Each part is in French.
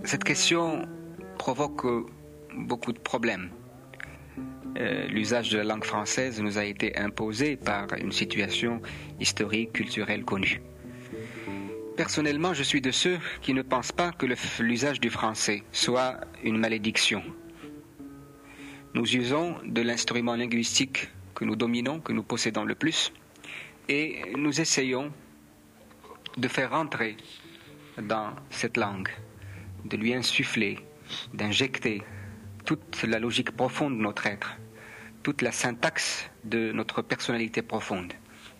Cette question provoque beaucoup de problèmes. L'usage de la langue française nous a été imposé par une situation historique, culturelle connue. Personnellement, je suis de ceux qui ne pensent pas que l'usage du français soit une malédiction. Nous usons de l'instrument linguistique que nous dominons, que nous possédons le plus, et nous essayons de faire rentrer dans cette langue, de lui insuffler, d'injecter toute la logique profonde de notre être, toute la syntaxe de notre personnalité profonde.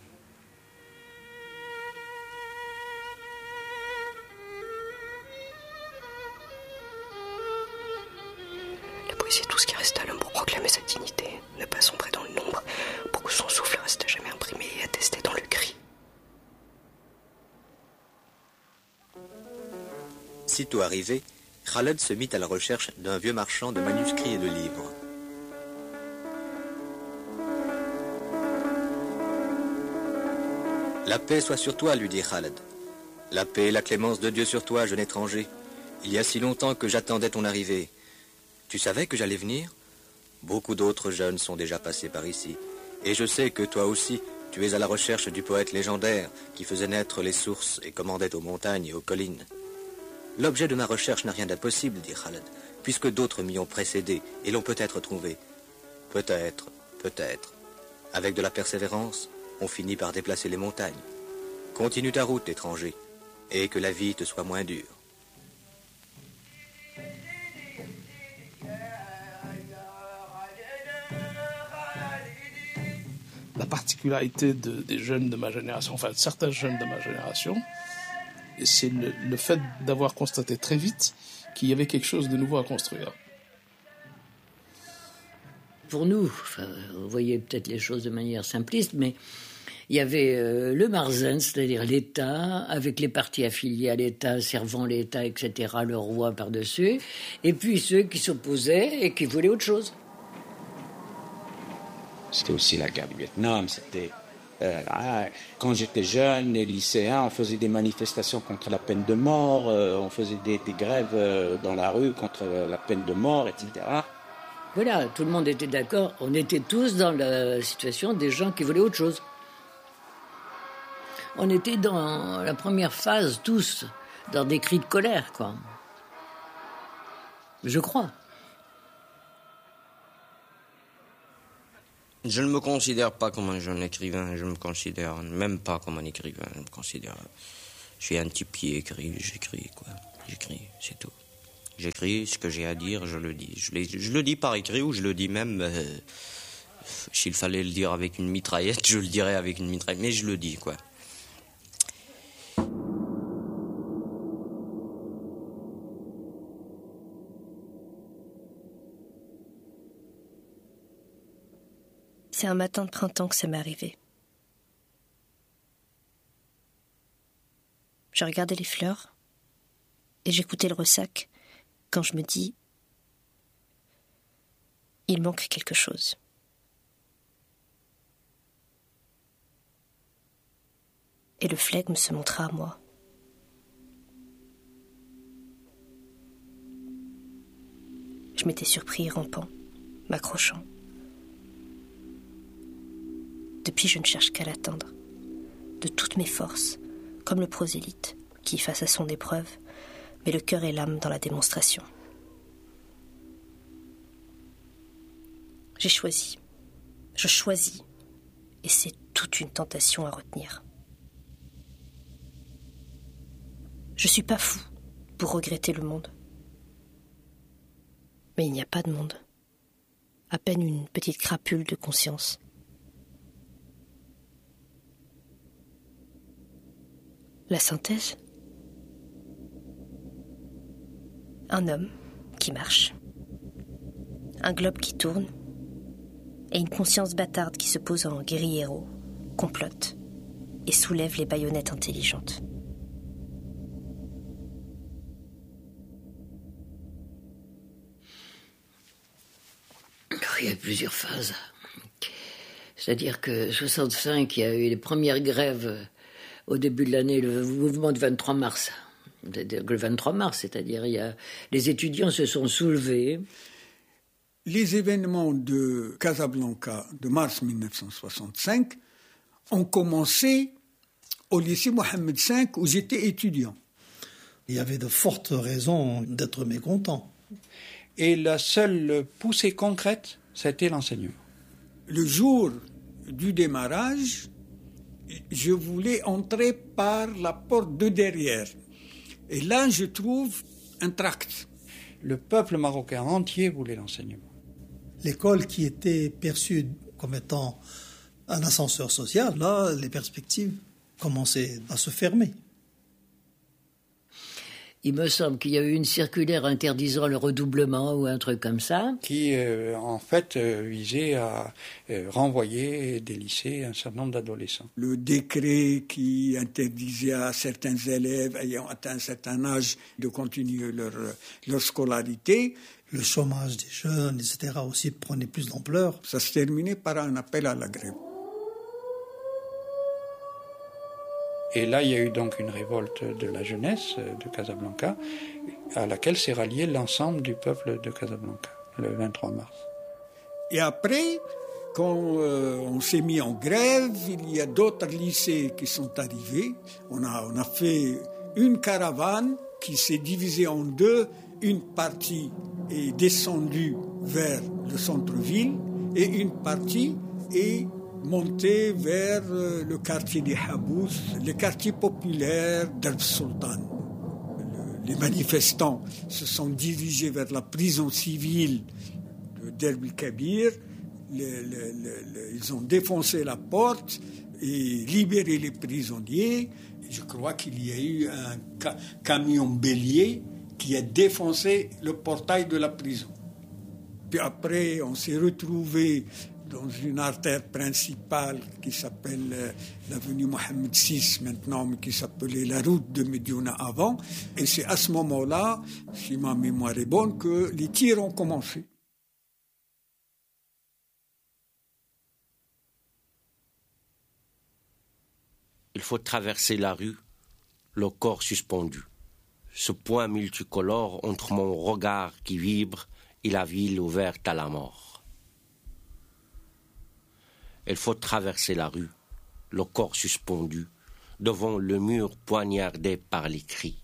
La poésie est tout ce qui reste à l'homme pour proclamer sa dignité, ne pas sombrer dans le nombre, pour que son souffle reste à jamais imprimé et attesté dans le cri. Sitôt arrivé, Khaled se mit à la recherche d'un vieux marchand de manuscrits et de livres. La paix soit sur toi, lui dit Khaled. La paix et la clémence de Dieu sur toi, jeune étranger. Il y a si longtemps que j'attendais ton arrivée. Tu savais que j'allais venir? Beaucoup d'autres jeunes sont déjà passés par ici. Et je sais que toi aussi, tu es à la recherche du poète légendaire qui faisait naître les sources et commandait aux montagnes et aux collines. L'objet de ma recherche n'a rien d'impossible, dit Khaled, puisque d'autres m'y ont précédé et l'ont peut-être trouvé. Peut-être. Avec de la persévérance, on finit par déplacer les montagnes. Continue ta route, étranger, et que la vie te soit moins dure. La particularité des jeunes de ma génération, enfin certains jeunes de ma génération, c'est le fait d'avoir constaté très vite qu'il y avait quelque chose de nouveau à construire. Pour nous, vous voyez peut-être les choses de manière simpliste, mais il y avait le Marzen, c'est-à-dire l'État, avec les partis affiliés à l'État, servant l'État, etc., le roi par-dessus, et puis ceux qui s'opposaient et qui voulaient autre chose. C'était aussi la guerre du Vietnam, c'était... quand j'étais jeune et lycéen, on faisait des manifestations contre la peine de mort, on faisait des grèves dans la rue contre la peine de mort, etc. Voilà, tout le monde était d'accord. On était tous dans la situation des gens qui voulaient autre chose. On était dans la première phase, tous, dans des cris de colère, quoi. Je crois. Je ne me considère pas comme un jeune écrivain, je me considère même pas comme un écrivain, je suis un type qui écrit, j'écris, c'est tout. J'écris ce que j'ai à dire, je le dis. Je le dis par écrit ou je le dis même, s'il fallait le dire avec une mitraillette, je le dirais avec une mitraillette, mais je le dis, quoi. C'est un matin de printemps que ça m'est arrivé. Je regardais les fleurs et j'écoutais le ressac quand je me dis « Il manque quelque chose ». Et le flegme se montra à moi. Je m'étais surpris rampant, m'accrochant. Depuis, je ne cherche qu'à l'atteindre, de toutes mes forces, comme le prosélyte qui, face à son épreuve, met le cœur et l'âme dans la démonstration. J'ai choisi, je choisis, et c'est toute une tentation à retenir. Je suis pas fou pour regretter le monde. Mais il n'y a pas de monde, à peine une petite crapule de conscience. La synthèse. Un homme qui marche, un globe qui tourne, et une conscience bâtarde qui se pose en guerriero, complote et soulève les baïonnettes intelligentes. Il y a plusieurs phases. C'est-à-dire que 65, il y a eu les premières grèves au début de l'année, le mouvement du 23 mars. le 23 mars, c'est-à-dire les étudiants se sont soulevés. Les événements de Casablanca de mars 1965 ont commencé au lycée Mohammed V où j'étais étudiant. Il y avait de fortes raisons d'être mécontent. Et la seule poussée concrète, c'était l'enseignement. Le jour du démarrage, je voulais entrer par la porte de derrière. Et là, je trouve un tract. Le peuple marocain entier voulait l'enseignement. L'école qui était perçue comme étant un ascenseur social, là, les perspectives commençaient à se fermer. Il me semble qu'il y a eu une circulaire interdisant le redoublement ou un truc comme ça. Qui, en fait, visait à renvoyer des lycées un certain nombre d'adolescents. Le décret qui interdisait à certains élèves ayant atteint un certain âge de continuer leur scolarité. Le chômage des jeunes, etc. aussi prenait plus d'ampleur. Ça se terminait par un appel à la grève. Et là, il y a eu donc une révolte de la jeunesse de Casablanca, à laquelle s'est rallié l'ensemble du peuple de Casablanca, le 23 mars. Et après, quand on s'est mis en grève, il y a d'autres lycées qui sont arrivés. On a fait une caravane qui s'est divisée en deux. Une partie est descendue vers le centre-ville et une partie est montée vers le quartier des Habous, le quartier populaire d'Arb Sultan. Les manifestants se sont dirigés vers la prison civile d'Erbil Kabir. Ils ont défoncé la porte et libéré les prisonniers. Je crois qu'il y a eu un camion bélier qui a défoncé le portail de la prison. Puis après, on s'est retrouvés dans une artère principale qui s'appelle l'avenue Mohammed VI maintenant, mais qui s'appelait la route de Médiouna avant. Et c'est à ce moment-là, si ma mémoire est bonne, que les tirs ont commencé. Il faut traverser la rue, le corps suspendu. Ce point multicolore entre mon regard qui vibre et la ville ouverte à la mort. Il faut traverser la rue, le corps suspendu, devant le mur poignardé par les cris.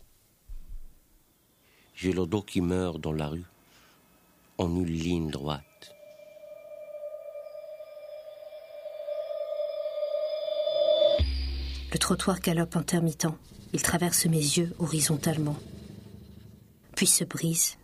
J'ai le dos qui meurt dans la rue, en une ligne droite. Le trottoir galope intermittent. Il traverse mes yeux horizontalement. Puis se brise